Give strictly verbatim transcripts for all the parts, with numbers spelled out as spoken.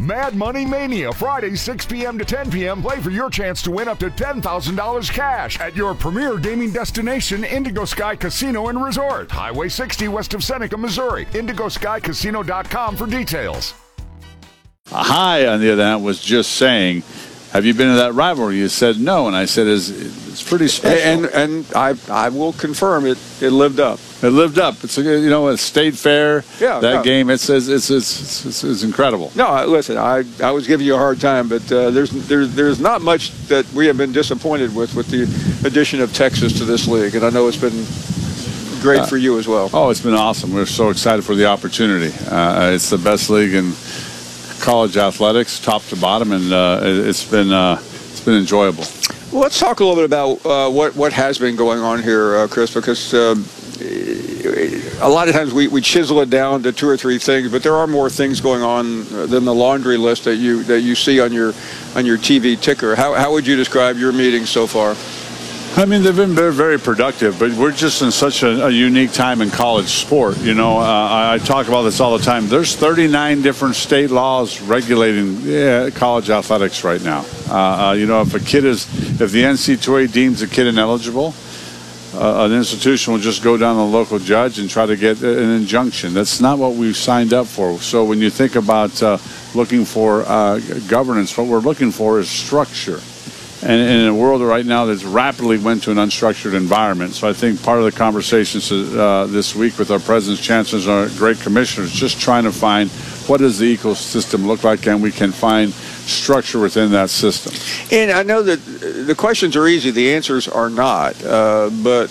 Mad Money Mania, Friday, six p.m. to ten p.m. Play for your chance to win up to ten thousand dollars cash at your premier gaming destination, Indigo Sky Casino and Resort. Highway sixty west of Seneca, Missouri. indigo sky casino dot com for details. Hi, on the other hand, was just saying, have you been to that rivalry? You said no, and I said it's, it's pretty special. And and I I will confirm it. It lived up. It lived up. It's a, you know a state fair. Yeah, that yeah. game. It's it's, it's it's it's it's incredible. No, listen. I I was giving you a hard time, but uh, there's there's there's not much that we have been disappointed with with the addition of Texas to this league, and I know it's been great uh, for you as well. Oh, it's been awesome. We're so excited for the opportunity. Uh, it's the best league in college athletics, top to bottom, and uh, it's been uh, it's been enjoyable. Well, let's talk a little bit about uh, what what has been going on here, uh, Chris, because um, a lot of times we, we chisel it down to two or three things, but there are more things going on than the laundry list that you that you see on your on your T V ticker. How how would you describe your meetings so far? I mean, they've been very, very productive, but we're just in such a, a unique time in college sport. You know, uh, I, I talk about this all the time. There's thirty-nine different state laws regulating yeah, college athletics right now. Uh, uh, you know, if a kid is, if the N C double A deems a kid ineligible, uh, an institution will just go down to the local judge and try to get an injunction. That's not what we've signed up for. So when you think about uh, looking for uh, governance, what we're looking for is structure. And in a world right now that's rapidly went to an unstructured environment. So I think part of the conversations uh, this week with our presidents, chancellors, and our great commissioners, just trying to find what does the ecosystem look like, and we can find structure within that system. And I know that the questions are easy, the answers are not. Uh, but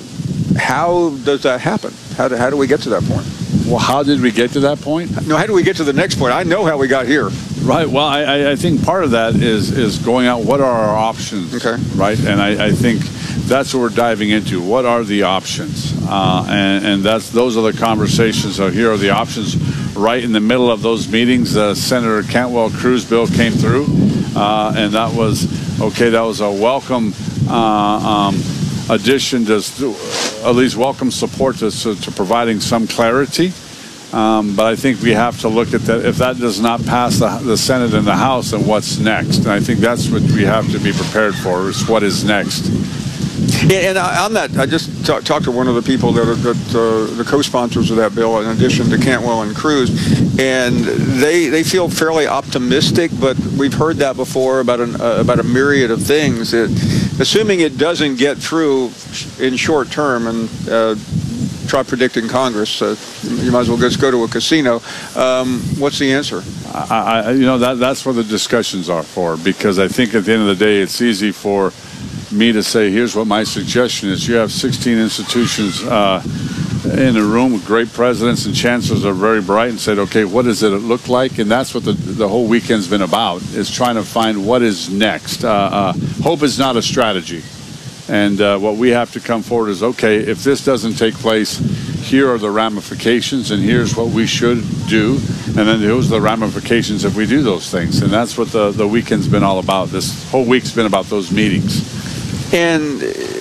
how does that happen? How do, how do we get to that point? Well, how did we get to that point? No, how do we get to the next point? I know how we got here. Right. Well, I, I think part of that is is going out. What are our options? Okay. Right. And I, I think that's what we're diving into. What are the options? Uh, and and that's those are the conversations. So here are the options. Right in the middle of those meetings, uh, Senator Cantwell Cruz bill came through, uh, and that was okay. That was a welcome uh, um, addition to at least welcome support to, to, to providing some clarity. Um, but I think we have to look at that. If that does not pass the, the Senate and the House, then what's next? And I think that's what we have to be prepared for, is what is next. Yeah, and on that, I just talk, talked to one of the people that are that, uh, the co-sponsors of that bill, in addition to Cantwell and Cruz, and they they feel fairly optimistic. But we've heard that before about an uh, about a myriad of things. That, assuming it doesn't get through in short term, and uh, try predicting Congress, uh, you might as well just go to a casino. Um, what's the answer? I, I, you know, that that's what the discussions are for, because I think at the end of the day, it's easy for me to say, here's what my suggestion is. You have sixteen institutions uh, in a room with great presidents, and chancellors are very bright, and said, okay, what does it look like? And that's what the, the whole weekend's been about, is trying to find what is next. Uh, uh, hope is not a strategy. And uh, what we have to come forward is, okay, if this doesn't take place, here are the ramifications, and here's what we should do. And then those are the ramifications if we do those things. And that's what the, the weekend's been all about. This whole week's been about those meetings. And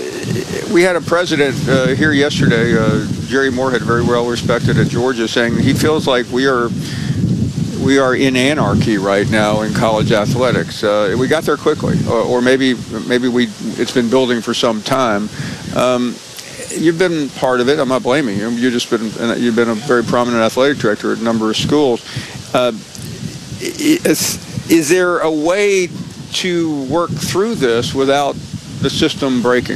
we had a president uh, here yesterday, uh, Jerry Moorhead, very well respected at Georgia, saying he feels like we are we are in anarchy right now in college athletics. Uh, we got there quickly, or, or maybe maybe we it's been building for some time. Um, you've been part of it. I'm not blaming you. You've just been you've been a very prominent athletic director at a number of schools. Uh, is, is there a way to work through this without the system breaking?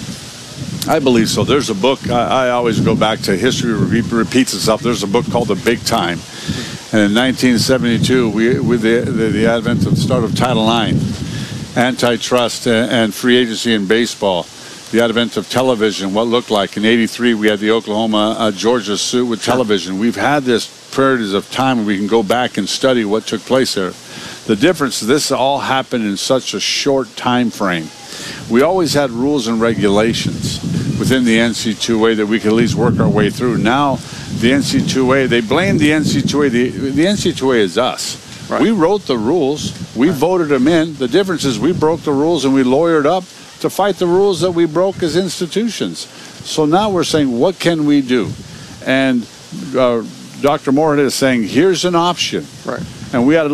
I believe so. There's a book, I, I always go back to history repeats itself. There's a book called The Big Time. And in nineteen seventy-two, we, with the, the, the advent of the start of Title nine, antitrust and free agency in baseball, the advent of television, what looked like. In eighty-three, we had the Oklahoma-Georgia suit with television. We've had this periods of time where we can go back and study what took place there. The difference, this all happened in such a short time frame. We always had rules and regulations within the N C double A that we could at least work our way through. Now, the N C double A, they blame the N C double A. The, the N C double A is us. Right. We wrote the rules. We right. voted them in. The difference is we broke the rules and we lawyered up to fight the rules that we broke as institutions. So now we're saying, what can we do? And uh, Doctor Moorhead is saying, here's an option. Right. And we had